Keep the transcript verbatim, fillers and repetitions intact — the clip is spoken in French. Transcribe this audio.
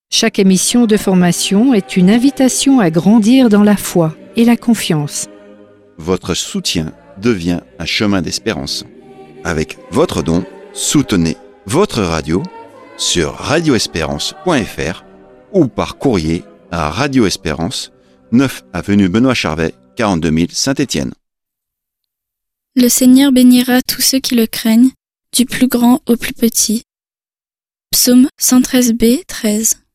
Chaque émission de formation est une invitation à grandir dans la foi et la confiance. Votre soutien devient un chemin d'espérance. Avec votre don, soutenez votre radio sur radio espérance point f r ou par courrier à Radio Espérance, neuf avenue Benoît Charvet, quarante-deux mille Saint-Étienne. Le Seigneur bénira tous ceux qui le craignent, du plus grand au plus petit. Psaume cent treize b, treize.